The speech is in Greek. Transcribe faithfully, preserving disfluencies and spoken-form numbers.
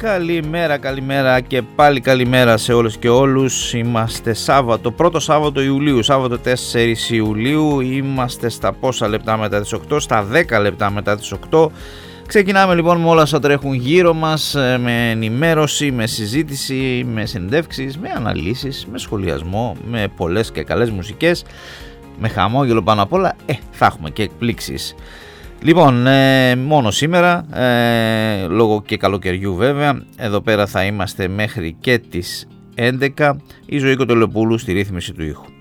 Καλημέρα, καλημέρα και πάλι καλημέρα σε όλες και όλους. Είμαστε Σάββατο, πρώτο Σάββατο Ιουλίου, Σάββατο τέσσερις Ιουλίου. Είμαστε στα πόσα λεπτά μετά τις οκτώ, στα δέκα λεπτά μετά τις οκτώ. Ξεκινάμε λοιπόν με όλα όσα τρέχουν γύρω μας, με ενημέρωση, με συζήτηση, με συνεντεύξεις, με αναλύσεις, με σχολιασμό, με πολλές και καλές μουσικές, με χαμόγελο πάνω απ' όλα. Ε, θα έχουμε και εκπλήξεις. Λοιπόν, ε, μόνο σήμερα, ε, λόγω και καλοκαιριού βέβαια, εδώ πέρα θα είμαστε μέχρι και τις έντεκα. Η Ζωή Κοτελοπούλου στη ρύθμιση του ήχου.